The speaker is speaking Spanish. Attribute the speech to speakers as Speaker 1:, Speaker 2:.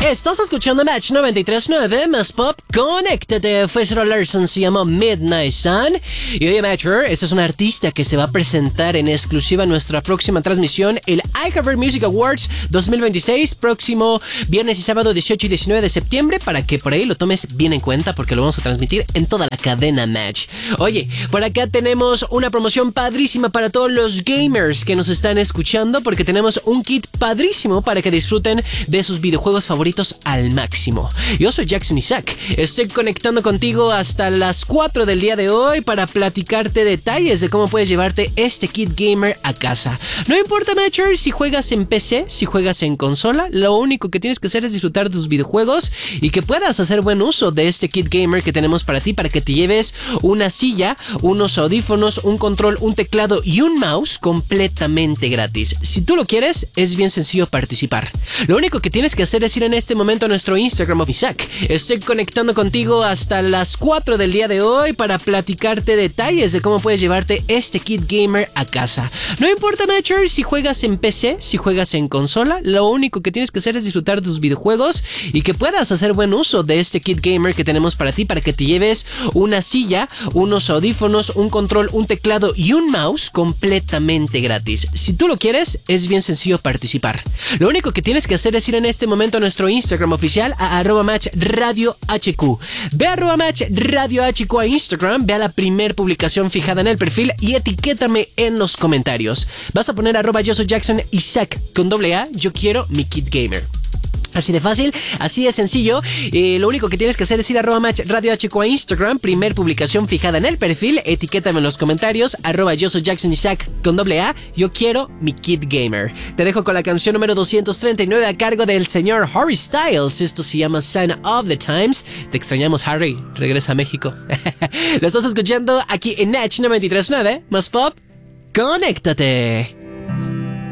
Speaker 1: Estás escuchando Match 93.9 más pop. Conéctate. Fue Sarah Larson, se llamó Midnight Sun. Y oye, Matcher, esta es una artista que se va a presentar en exclusiva en nuestra próxima transmisión, el iCover Music Awards 2026, próximo viernes y sábado 18 y 19 de septiembre, para que por ahí lo tomes bien en cuenta, porque lo vamos a transmitir en toda la cadena Match. Oye, por acá tenemos una promoción padrísima para todos los gamers que nos están escuchando, porque tenemos un kit padrísimo para que disfruten de sus videojuegos favoritos al máximo. Yo soy Jackson Isaac, estoy conectando contigo hasta las 4 del día de hoy para platicarte detalles de cómo puedes llevarte este kit gamer a casa. No importa, Matcher, si juegas en PC, si juegas en consola, lo único que tienes que hacer es disfrutar de tus videojuegos y que puedas hacer buen uso de este kit gamer que tenemos para ti, para que te lleves una silla, unos audífonos, un control, un teclado y un mouse completamente gratis. Si tú lo quieres, es bien sencillo participar. Lo único que tienes que hacer es ir en este momento a nuestro Instagram of Isaac. Estoy conectando contigo hasta las 4 del día de hoy para platicarte detalles de cómo puedes llevarte este kit gamer a casa. No importa, Matcher, si juegas en PC, si juegas en consola, lo único que tienes que hacer es disfrutar de tus videojuegos y que puedas hacer buen uso de este kit gamer que tenemos para ti, para que te lleves una silla, unos audífonos, un control, un teclado y un mouse completamente gratis. Si tú lo quieres, es bien sencillo participar. Lo único que tienes que hacer es ir en este momento a nuestro Instagram oficial, a @matchradiohq. Ve a @matchradiohq a Instagram, ve a la primer publicación fijada en el perfil y etiquétame en los comentarios. Vas a poner @yo soy Jackson Isaac con AA, yo quiero mi kit gamer. Así de fácil, así de sencillo. Lo único que tienes que hacer es ir a @matchradiohq a Instagram, primer publicación fijada en el perfil, etiquétame en los comentarios, yo soy Jackson Isaac con AA, yo quiero mi kit gamer. Te dejo con la canción número 239 a cargo del señor Harry Styles. Esto se llama Sign of the Times. Te extrañamos, Harry, regresa a México. Lo estás escuchando aquí en Match 93.9, más pop, conéctate.